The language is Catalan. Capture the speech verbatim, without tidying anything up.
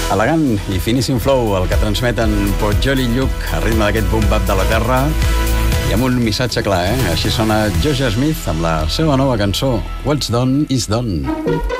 Elegant i finíssim flow, el que transmeten Poggioli i Lluc a ritme d'aquest boom-bap de la terra i amb un missatge clar, eh? Així sona Georgia Smith amb la seva nova cançó What's Done is Done.